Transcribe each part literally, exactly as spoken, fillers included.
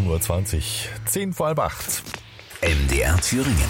Uhr zwanzig, zehn vor halb acht. M D R Thüringen.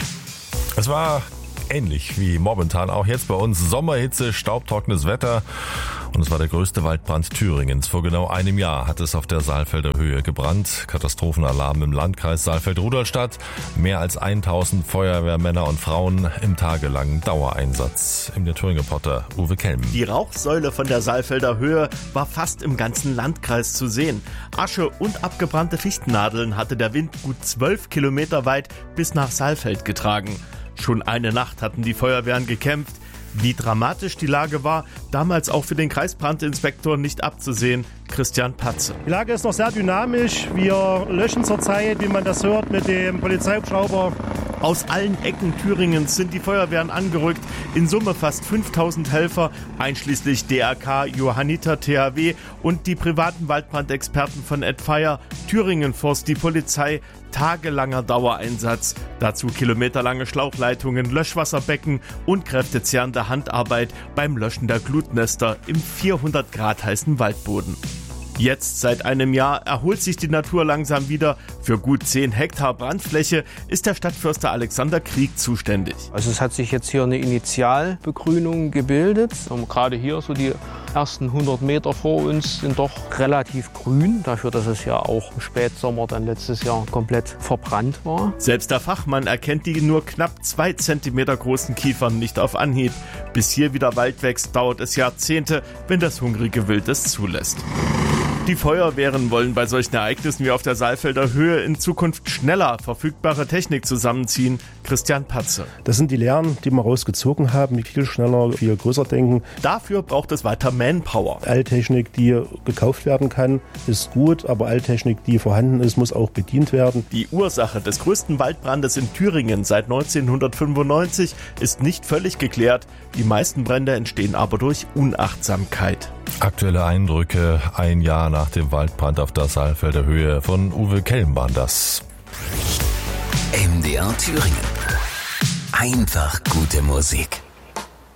Es war ähnlich wie momentan auch jetzt bei uns. Sommerhitze, staubtrockenes Wetter und es war der größte Waldbrand Thüringens. Vor genau einem Jahr hat es auf der Saalfelder Höhe gebrannt. Katastrophenalarm im Landkreis Saalfeld-Rudolstadt. Mehr als tausend Feuerwehrmänner und Frauen im tagelangen Dauereinsatz. Im Thüringen-Reporter Uwe Kelm. Die Rauchsäule von der Saalfelder Höhe war fast im ganzen Landkreis zu sehen. Asche und abgebrannte Fichtennadeln hatte der Wind gut zwölf Kilometer weit bis nach Saalfeld getragen. Schon eine Nacht hatten die Feuerwehren gekämpft. Wie dramatisch die Lage war, damals auch für den Kreisbrandinspektor nicht abzusehen. Christian Patze. Die Lage ist noch sehr dynamisch. Wir löschen zurzeit, wie man das hört, mit dem Polizeihubschrauber. Aus allen Ecken Thüringens sind die Feuerwehren angerückt. In Summe fast fünftausend Helfer, einschließlich D R K, Johanniter, T H W und die privaten Waldbrandexperten von Ed Fire, Thüringen Forst, die Polizei. Tagelanger Dauereinsatz. Dazu kilometerlange Schlauchleitungen, Löschwasserbecken und kräftezehrende Handarbeit beim Löschen der Glutnester im vierhundert Grad heißen Waldboden. Jetzt, seit einem Jahr, erholt sich die Natur langsam wieder. Für gut zehn Hektar Brandfläche ist der Stadtförster Alexander Krieg zuständig. Also es hat sich jetzt hier eine Initialbegrünung gebildet. Und gerade hier so die ersten hundert Meter vor uns sind doch relativ grün, dafür, dass es ja auch im Spätsommer dann letztes Jahr komplett verbrannt war. Selbst der Fachmann erkennt die nur knapp zwei Zentimeter großen Kiefern nicht auf Anhieb. Bis hier wieder Wald wächst, dauert es Jahrzehnte, wenn das hungrige Wild es zulässt. Die Feuerwehren wollen bei solchen Ereignissen wie auf der Saalfelder Höhe in Zukunft schneller verfügbare Technik zusammenziehen. Christian Patze. Das sind die Lehren, die wir rausgezogen haben, die viel schneller, viel größer denken. Dafür braucht es weiter Manpower. Alttechnik, die gekauft werden kann, ist gut, aber Alttechnik, die vorhanden ist, muss auch bedient werden. Die Ursache des größten Waldbrandes in Thüringen seit neunzehnhundertfünfundneunzig ist nicht völlig geklärt. Die meisten Brände entstehen aber durch Unachtsamkeit. Aktuelle Eindrücke ein Jahr nach dem Waldbrand auf der Saalfelder Höhe. Von Uwe Kelm waren das. M D R Thüringen. Einfach gute Musik.